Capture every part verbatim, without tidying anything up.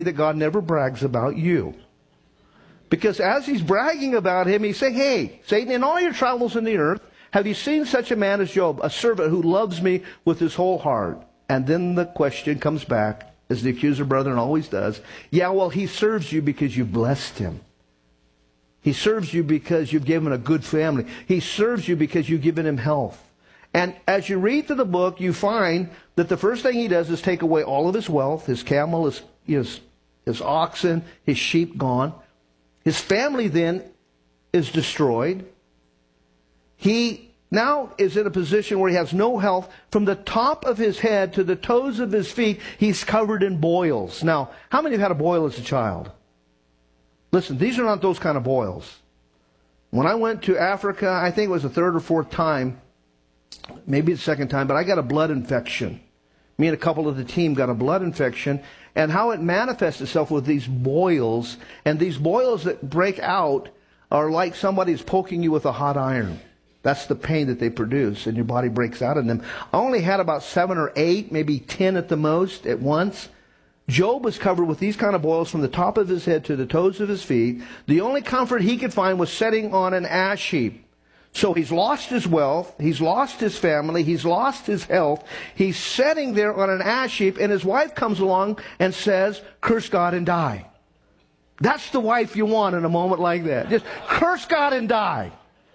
that God never brags about you. Because as he's bragging about him, he's saying, hey, Satan, in all your travels in the earth, have you seen such a man as Job, a servant who loves me with his whole heart? And then the question comes back, as the accuser brethren always does. Yeah, well, he serves you because you blessed him. He serves you because you've given him a good family. He serves you because you've given him health. And as you read through the book, you find that the first thing he does is take away all of his wealth, his camel, his, his, his oxen, his sheep gone. His family then is destroyed. He now is in a position where he has no health. From the top of his head to the toes of his feet, he's covered in boils. Now, how many have had a boil as a child? Listen, these are not those kind of boils. When I went to Africa, I think it was the third or fourth time, maybe the second time, but I got a blood infection. Me and a couple of the team got a blood infection, and how it manifests itself with these boils, and these boils that break out are like somebody's poking you with a hot iron. That's the pain that they produce, and your body breaks out in them. I only had about seven or eight, maybe ten at the most at once. Job was covered with these kind of boils from the top of his head to the toes of his feet. The only comfort he could find was sitting on an ash heap. So he's lost his wealth, he's lost his family, he's lost his health. He's sitting there on an ash heap, and his wife comes along and says, curse God and die. That's the wife you want in a moment like that. Just curse God and die.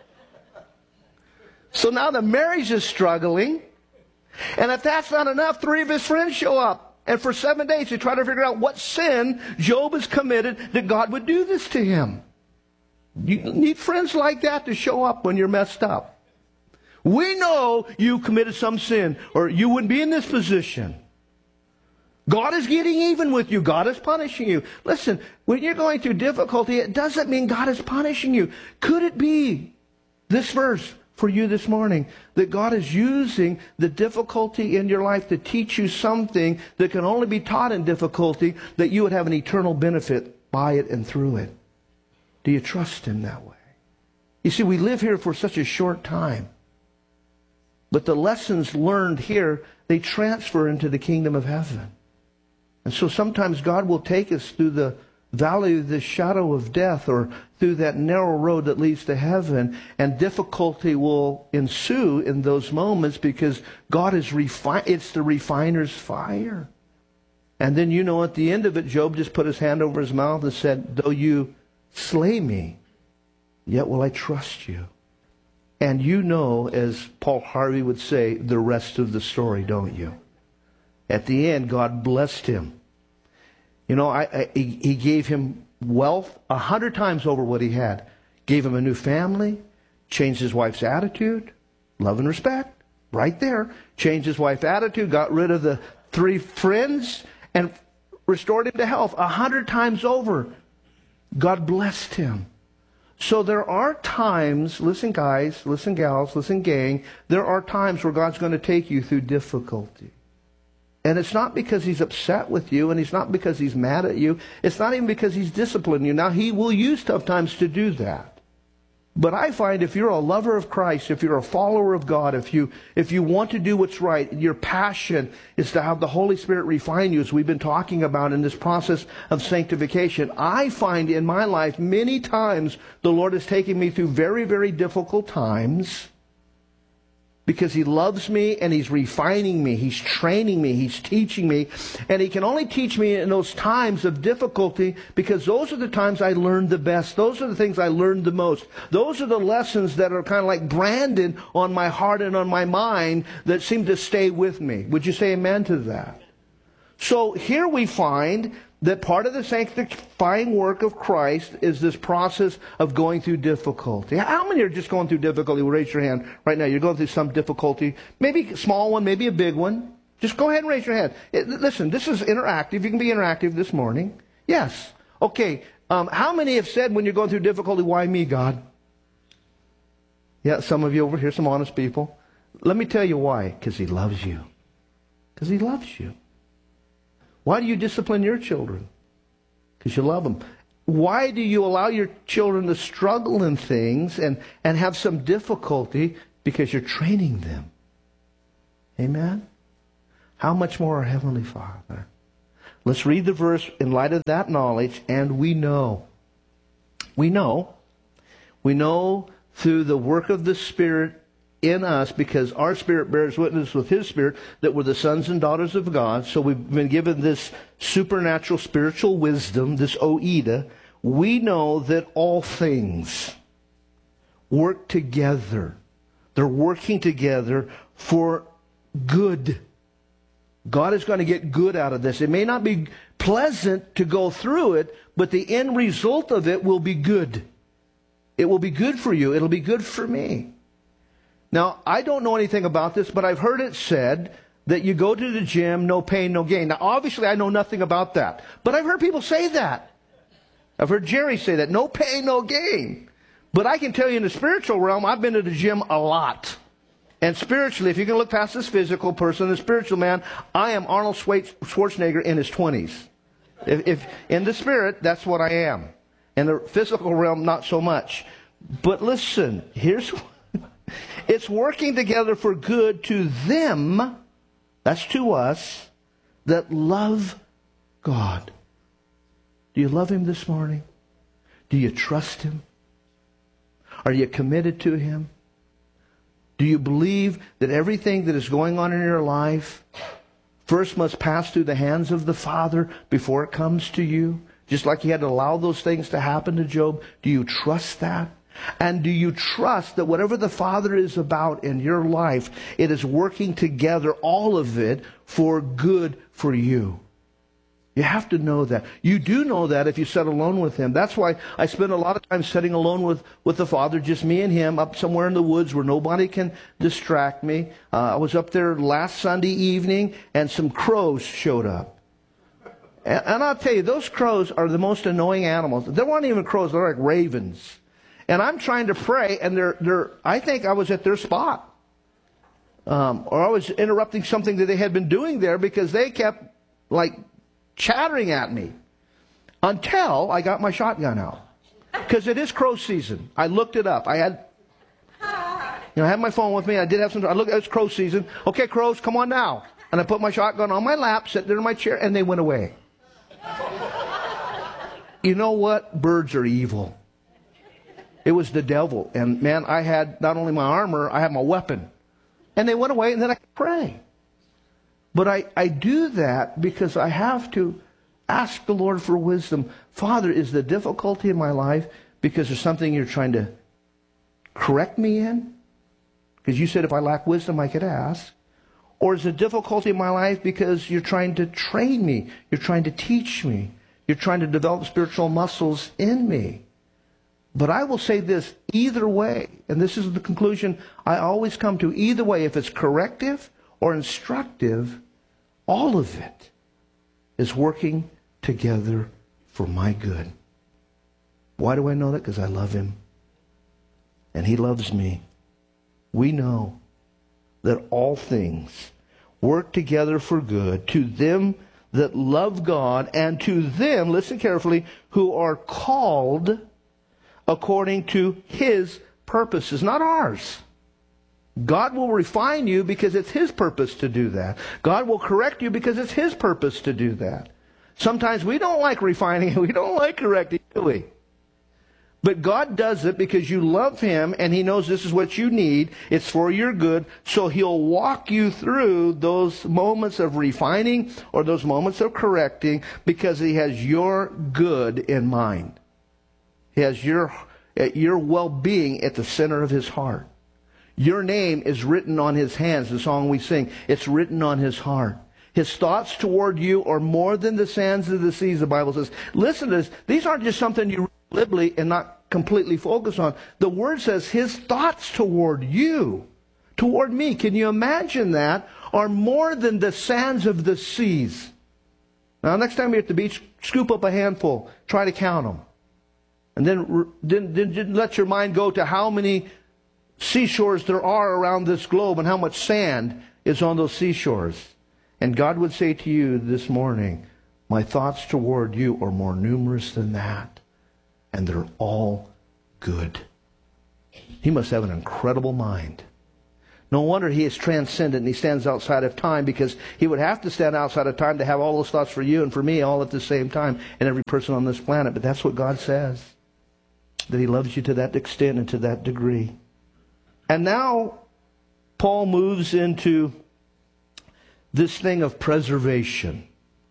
So now the marriage is struggling. And if that's not enough, three of his friends show up. And for seven days they try to figure out what sin Job has committed that God would do this to him. You need friends like that to show up when you're messed up. We know you committed some sin, or you wouldn't be in this position. God is getting even with you. God is punishing you. Listen, when you're going through difficulty, it doesn't mean God is punishing you. Could it be this verse for you this morning, that God is using the difficulty in your life to teach you something that can only be taught in difficulty, that you would have an eternal benefit by it and through it? Do you trust him that way? You see, we live here for such a short time. But the lessons learned here, they transfer into the kingdom of heaven. And so sometimes God will take us through the valley of the shadow of death, or through that narrow road that leads to heaven, and difficulty will ensue in those moments because God is refi- it's the refiner's fire. And then, you know, at the end of it, Job just put his hand over his mouth and said, though you slay me, yet will I trust you. And you know, as Paul Harvey would say, the rest of the story, don't you? At the end, God blessed him. You know, I, I, he, he gave him wealth a hundred times over what he had. Gave him a new family, changed his wife's attitude, love and respect, right there. Changed his wife's attitude, got rid of the three friends, and restored him to health a hundred times over. God blessed him. So there are times, listen guys, listen gals, listen gang, there are times where God's going to take you through difficulty. And it's not because he's upset with you, and it's not because he's mad at you. It's not even because he's disciplining you. Now, he will use tough times to do that. But I find if you're a lover of Christ, if you're a follower of God, if you if you want to do what's right, your passion is to have the Holy Spirit refine you, as we've been talking about in this process of sanctification. I find in my life many times the Lord has taken me through very, very difficult times, because he loves me and he's refining me, he's training me, he's teaching me. And he can only teach me in those times of difficulty, because those are the times I learned the best. Those are the things I learned the most. Those are the lessons that are kind of like branded on my heart and on my mind that seem to stay with me. Would you say amen to that? So here we find that part of the sanctifying work of Christ is this process of going through difficulty. How many are just going through difficulty? Well, raise your hand right now. You're going through some difficulty. Maybe a small one, maybe a big one. Just go ahead and raise your hand. It, listen, this is interactive. You can be interactive this morning. Yes. Okay. Um, how many have said when you're going through difficulty, why me, God? Yeah, some of you over here, some honest people. Let me tell you why. Because he loves you. Because he loves you. Why do you discipline your children? Because you love them. Why do you allow your children to struggle in things and, and have some difficulty? Because you're training them. Amen? How much more our Heavenly Father? Let's read the verse in light of that knowledge, and we know. We know. We know through the work of the Spirit in us, because our spirit bears witness with His Spirit that we're the sons and daughters of God. So we've been given this supernatural spiritual wisdom, this oida. We know that all things work together. They're working together for good. God is going to get good out of this. It may not be pleasant to go through it, but the end result of it will be good. It will be good for you. It'll be good for me. Now, I don't know anything about this, but I've heard it said that you go to the gym, no pain, no gain. Now, obviously, I know nothing about that, but I've heard people say that. I've heard Jerry say that, no pain, no gain. But I can tell you in the spiritual realm, I've been to the gym a lot. And spiritually, if you can look past this physical person, the spiritual man, I am Arnold Schwarzenegger in his twenties. If, if in the spirit, that's what I am. In the physical realm, not so much. But listen, here's it's working together for good to them, that's to us, that love God. Do you love Him this morning? Do you trust Him? Are you committed to Him? Do you believe that everything that is going on in your life first must pass through the hands of the Father before it comes to you? Just like He had to allow those things to happen to Job. Do you trust that? And do you trust that whatever the Father is about in your life, it is working together, all of it, for good for you? You have to know that. You do know that if you sit alone with Him. That's why I spend a lot of time sitting alone with, with the Father, just me and Him, up somewhere in the woods where nobody can distract me. Uh, I was up there last Sunday evening, and some crows showed up. And, and I'll tell you, those crows are the most annoying animals. They weren't even crows, they're like ravens. And I'm trying to pray, and they're, they're, I think I was at their spot. Um, or I was interrupting something that they had been doing there, because they kept, like, chattering at me until I got my shotgun out, because it is crow season. I looked it up. I had, you know, I had my phone with me. I did have some. I looked. It's crow season. Okay, crows, come on now. And I put my shotgun on my lap, sat there in my chair, and they went away. You know what? Birds are evil. It was the devil, and man, I had not only my armor, I had my weapon, and they went away, and then I could pray. But I, I do that because I have to ask the Lord for wisdom. Father, is the difficulty in my life because there's something you're trying to correct me in? Because you said if I lack wisdom, I could ask. Or is the difficulty in my life because you're trying to train me? You're trying to teach me. You're trying to develop spiritual muscles in me. But I will say this, either way, and this is the conclusion I always come to, either way, if it's corrective or instructive, all of it is working together for my good. Why do I know that? Because I love Him. And He loves me. We know that all things work together for good to them that love God, and to them, listen carefully, who are called according to His purposes, not ours. God will refine you because it's His purpose to do that. God will correct you because it's His purpose to do that. Sometimes we don't like refining, we don't like correcting, do we? But God does it because you love Him, and He knows this is what you need. It's for your good, so He'll walk you through those moments of refining or those moments of correcting because He has your good in mind. He has your, your well-being at the center of His heart. Your name is written on His hands, the song we sing. It's written on His heart. His thoughts toward you are more than the sands of the seas, the Bible says. Listen to this. These aren't just something you read libly and not completely focus on. The Word says His thoughts toward you, toward me, can you imagine that, are more than the sands of the seas. Now, next time you're at the beach, scoop up a handful. Try to count them. And then, then, then let your mind go to how many seashores there are around this globe and how much sand is on those seashores. And God would say to you this morning, my thoughts toward you are more numerous than that, and they're all good. He must have an incredible mind. No wonder he is transcendent and he stands outside of time, because he would have to stand outside of time to have all those thoughts for you and for me all at the same time and every person on this planet. But that's what God says, that he loves you to that extent and to that degree. And now Paul moves into this thing of preservation.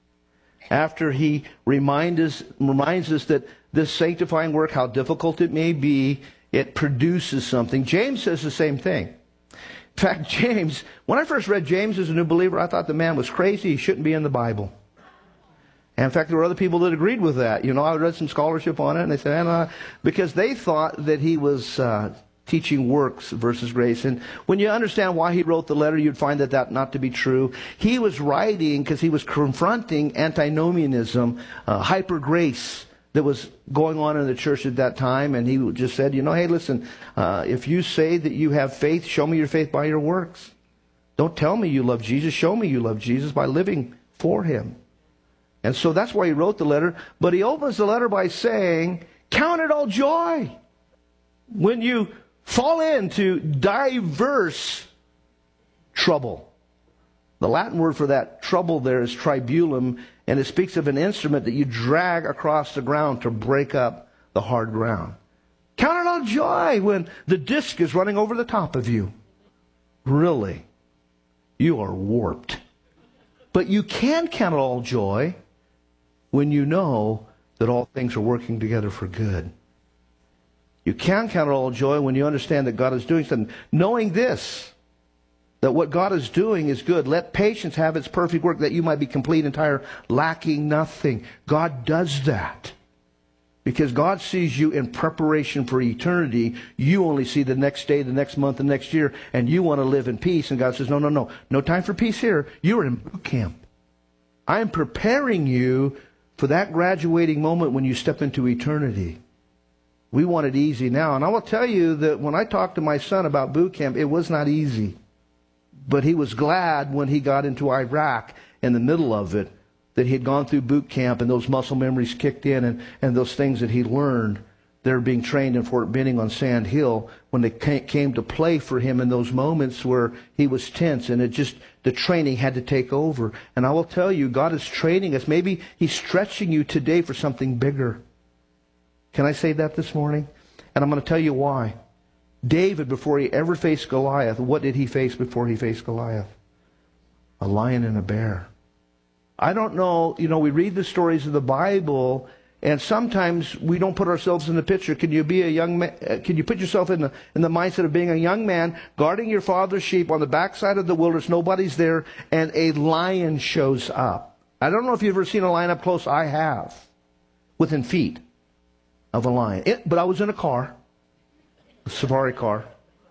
After he remind us, reminds us that this sanctifying work, how difficult it may be, it produces something. James says the same thing. In fact, James, when I first read James as a new believer, I thought the man was crazy. He shouldn't be in the Bible. And in fact, there were other people that agreed with that. You know, I read some scholarship on it, and they said, uh, because they thought that he was uh, teaching works versus grace. And when you understand why he wrote the letter, you'd find that that not to be true. He was writing because he was confronting antinomianism, uh, hyper grace that was going on in the church at that time. And he just said, you know, hey, listen, uh, if you say that you have faith, show me your faith by your works. Don't tell me you love Jesus. Show me you love Jesus by living for him. And so that's why he wrote the letter. But he opens the letter by saying, count it all joy when you fall into diverse trouble. The Latin word for that trouble there is tribulum, and it speaks of an instrument that you drag across the ground to break up the hard ground. Count it all joy when the disc is running over the top of you. Really, you are warped. But you can count it all joy when you know that all things are working together for good. You can count it all joy when you understand that God is doing something. Knowing this, that what God is doing is good. Let patience have its perfect work, that you might be complete, entire, lacking nothing. God does that. Because God sees you in preparation for eternity. You only see the next day, the next month, the next year, and you want to live in peace. And God says, no, no, no. No time for peace here. You are in boot camp. I am preparing you for that graduating moment when you step into eternity. We want it easy now. And I will tell you that when I talked to my son about boot camp, it was not easy. But he was glad when he got into Iraq in the middle of it, that he had gone through boot camp and those muscle memories kicked in, and, and those things that he learned, they were being trained in Fort Benning on Sand Hill, when they came to play for him in those moments where he was tense, and it just, the training had to take over. And I will tell you, God is training us. Maybe he's stretching you today for something bigger. Can I say that this morning? And I'm going to tell you why. David, before he ever faced Goliath, what did he face before he faced Goliath? A lion and a bear. I don't know, you know, we read the stories of the Bible, and sometimes we don't put ourselves in the picture. Can you be a young man? Can you put yourself in the in the mindset of being a young man guarding your father's sheep on the backside of the wilderness? Nobody's there, and a lion shows up. I don't know if you've ever seen a lion up close. I have, within feet of a lion. It, but I was in a car. A safari car.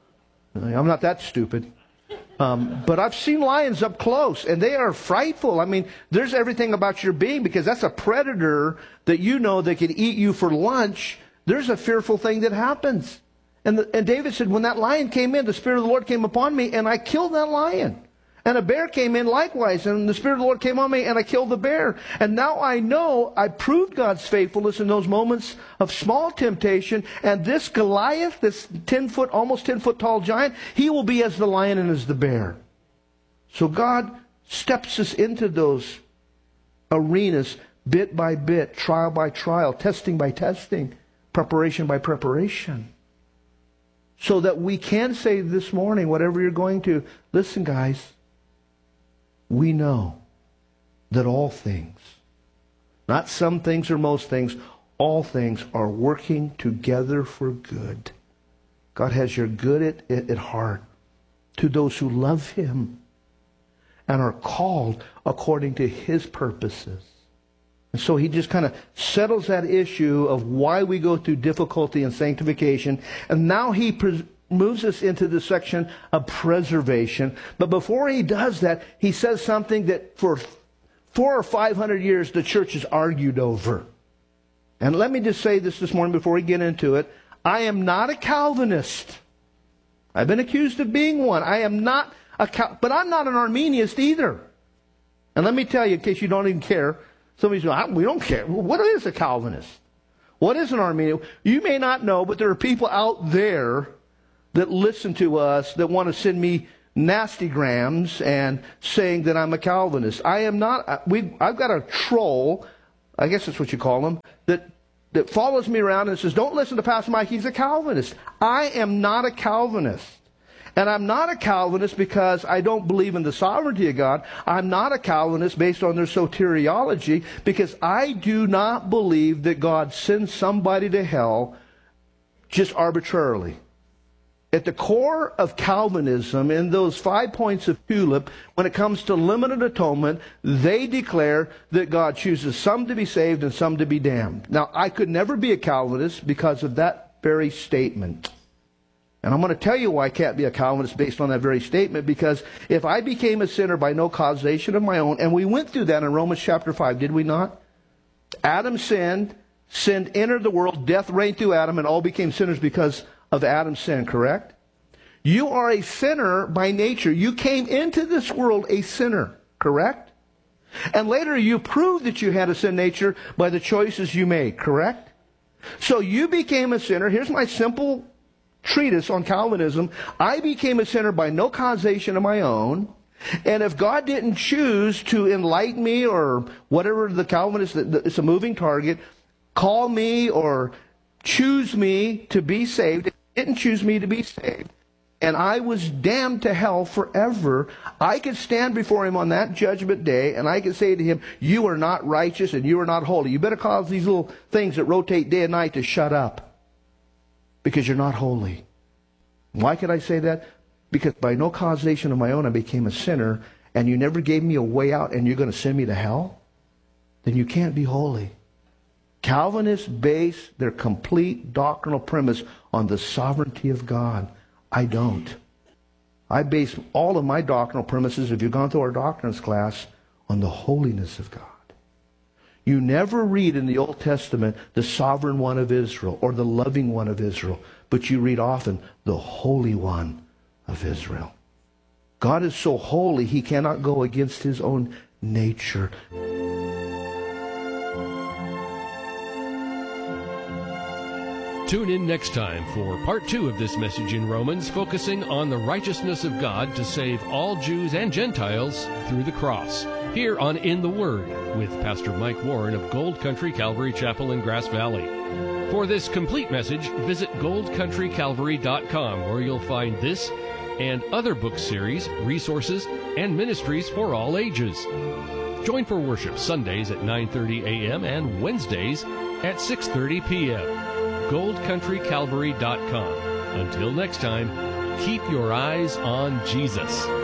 I'm not that stupid. Um, but I've seen lions up close, and they are frightful. I mean, there's everything about your being, because that's a predator that you know that could eat you for lunch. There's a fearful thing that happens. And, the, and David said, when that lion came in, the Spirit of the Lord came upon me, and I killed that lion. And a bear came in likewise, and the Spirit of the Lord came on me, and I killed the bear. And now I know I proved God's faithfulness in those moments of small temptation. And this Goliath, this ten foot, almost ten foot tall giant, he will be as the lion and as the bear. So God steps us into those arenas bit by bit, trial by trial, testing by testing, preparation by preparation. So that we can say this morning, whatever you're going to, listen guys, we know that all things, not some things or most things, all things are working together for good. God has your good at, at, at heart to those who love him and are called according to his purposes. And so he just kind of settles that issue of why we go through difficulty and sanctification. And now he pres- moves us into the section of preservation. But before he does that, he says something that for four or five hundred years the church has argued over. And let me just say this this morning before we get into it. I am not a Calvinist. I've been accused of being one. I am not a Cal- but I'm not an Arminianist either. And let me tell you, in case you don't even care, somebody's going, we don't care. What is a Calvinist? What is an Arminian? You may not know, but there are people out there that listen to us that want to send me nastygrams and saying that I'm a Calvinist. I am not. We, I've got a troll, I guess that's what you call him, that, that follows me around and says, don't listen to Pastor Mike, he's a Calvinist. I am not a Calvinist. And I'm not a Calvinist because I don't believe in the sovereignty of God. I'm not a Calvinist based on their soteriology because I do not believe that God sends somebody to hell just arbitrarily. At the core of Calvinism, in those five points of TULIP, when it comes to limited atonement, they declare that God chooses some to be saved and some to be damned. Now, I could never be a Calvinist because of that very statement. And I'm going to tell you why I can't be a Calvinist based on that very statement, because if I became a sinner by no causation of my own, and we went through that in Romans chapter five, did we not? Adam sinned, sin entered the world, death reigned through Adam, and all became sinners because of Adam's sin, correct? You are a sinner by nature. You came into this world a sinner, correct? And later you proved that you had a sin nature by the choices you made, correct? So you became a sinner. Here's my simple treatise on Calvinism. I became a sinner by no causation of my own. And if God didn't choose to enlighten me, or whatever the Calvinist, it's a moving target, call me or choose me to be saved, if He didn't choose me to be saved, and I was damned to hell forever, I could stand before Him on that judgment day, and I could say to Him, you are not righteous and you are not holy. You better cause these little things that rotate day and night to shut up, because you're not holy. Why could I say that? Because by no causation of my own I became a sinner, and you never gave me a way out, and you're going to send me to hell? Then you can't be holy. Calvinists base their complete doctrinal premise on the sovereignty of God. I don't. I base all of my doctrinal premises, if you've gone through our doctrines class, on the holiness of God. You never read in the Old Testament the sovereign one of Israel or the loving one of Israel, but you read often the Holy One of Israel. God is so holy, He cannot go against His own nature. Tune in next time for part two of this message in Romans, focusing on the righteousness of God to save all Jews and Gentiles through the cross, here on In the Word with Pastor Mike Warren of Gold Country Calvary Chapel in Grass Valley. For this complete message, visit gold country calvary dot com, where you'll find this and other book series, resources, and ministries for all ages. Join for worship Sundays at nine thirty a.m. and Wednesdays at six thirty p.m. gold country calvary dot com. Until next time, keep your eyes on Jesus.